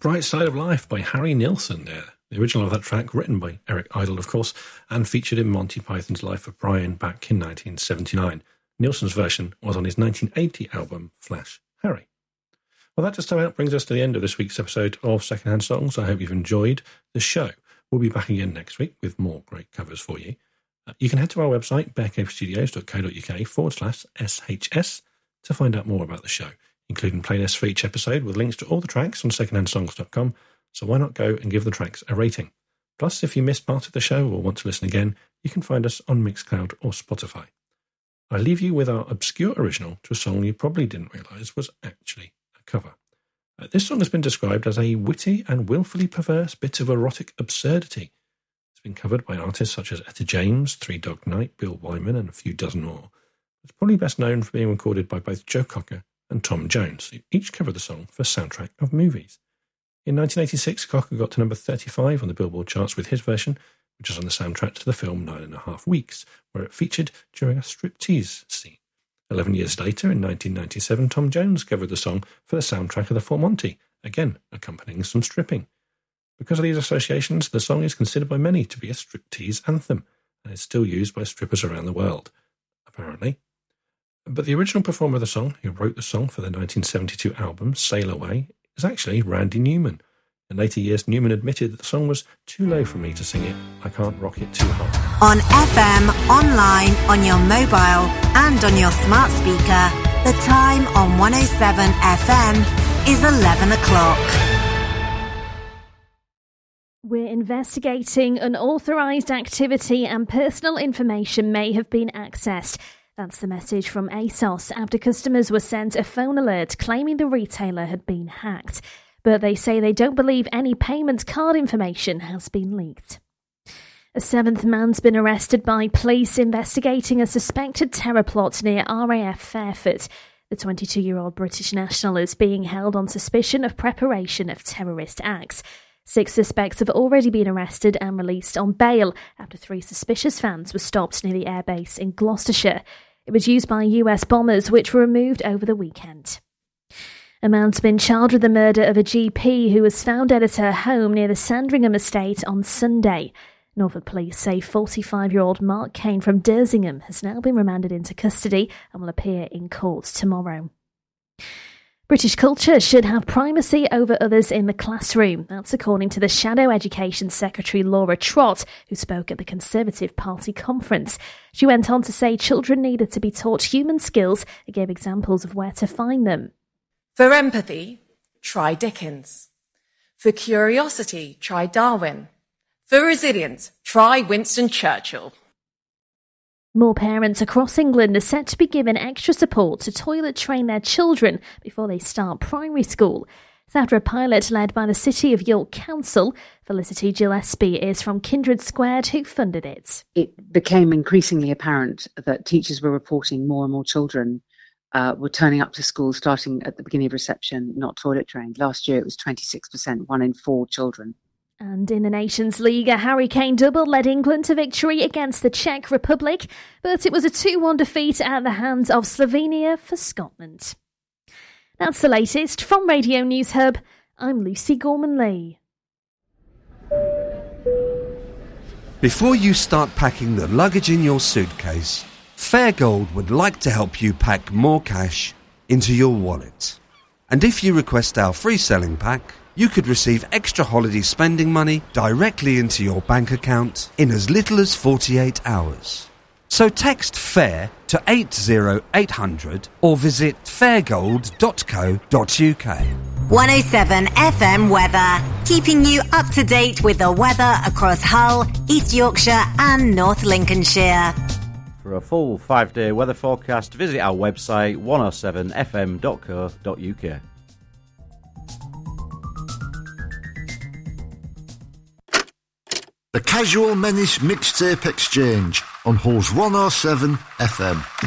Bright Side of Life by Harry Nilsson there. The original of that track, written by Eric Idle, of course, and featured in Monty Python's Life of Brian back in 1979. Nilsson's version was on his 1980 album, Flash Harry. Well, that just about brings us to the end of this week's episode of Secondhand Songs. I hope you've enjoyed the show. We'll be back again next week with more great covers for you. You can head to our website, bearcavestudios.co.uk/SHS, to find out more about the show, including playlists for each episode with links to all the tracks on secondhandsongs.com, so why not go and give the tracks a rating? Plus, if you missed part of the show or want to listen again, you can find us on Mixcloud or Spotify. I leave you with our obscure original to a song you probably didn't realise was actually a cover. This song has been described as a witty and willfully perverse bit of erotic absurdity. It's been covered by artists such as Etta James, Three Dog Night, Bill Wyman, and a few dozen more. It's probably best known for being recorded by both Joe Cocker and Tom Jones, who each covered the song for soundtrack of movies. In 1986, Cocker got to number 35 on the Billboard charts with his version, which is on the soundtrack to the film 9.5 Weeks, where it featured during a striptease scene. 11 years later, in 1997, Tom Jones covered the song for the soundtrack of The Full Monty, again accompanying some stripping. Because of these associations, the song is considered by many to be a striptease anthem, and is still used by strippers around the world, apparently. But the original performer of the song, who wrote the song for the 1972 album Sail Away, is actually Randy Newman. In later years, Newman admitted that the song was too low for me to sing it. I can't rock it too hard. On FM, online, on your mobile, and on your smart speaker, the time on 107 FM is 11 o'clock. We're investigating unauthorised activity and personal information may have been accessed. That's the message from ASOS after customers were sent a phone alert claiming the retailer had been hacked. But they say they don't believe any payment card information has been leaked. A seventh man's been arrested by police investigating a suspected terror plot near RAF Fairford. The 22-year-old British national is being held on suspicion of preparation of terrorist acts. 6 suspects have already been arrested and released on bail after 3 suspicious vans were stopped near the airbase in Gloucestershire. It was used by US bombers, which were removed over the weekend. A man's been charged with the murder of a GP who was found dead at her home near the Sandringham estate on Sunday. Norfolk police say 45-year-old Mark Kane from Dersingham has now been remanded into custody and will appear in court tomorrow. British culture should have primacy over others in the classroom. That's according to the Shadow Education Secretary Laura Trott, who spoke at the Conservative Party conference. She went on to say children needed to be taught human skills and gave examples of where to find them. For empathy, try Dickens. For curiosity, try Darwin. For resilience, try Winston Churchill. More parents across England are set to be given extra support to toilet train their children before they start primary school. It's after a pilot led by the City of York Council. Felicity Gillespie is from Kindred Squared, who funded it. It became increasingly apparent that teachers were reporting more and more children were turning up to school starting at the beginning of reception, not toilet trained. Last year it was 26%, 1 in 4 children. And in the Nations League, a Harry Kane double led England to victory against the Czech Republic, but it was a 2-1 defeat at the hands of Slovenia for Scotland. That's the latest from Radio News Hub. I'm Lucy Gorman-Lee. Before you start packing the luggage in your suitcase, Fairgold would like to help you pack more cash into your wallet. And if you request our free selling pack, you could receive extra holiday spending money directly into your bank account in as little as 48 hours. So text FAIR to 80800 or visit fairgold.co.uk. 107 FM weather, keeping you up to date with the weather across Hull, East Yorkshire and North Lincolnshire. For a full 5-day weather forecast, visit our website 107fm.co.uk. The Casual Menace Mixtape Exchange on Halls 107 FM.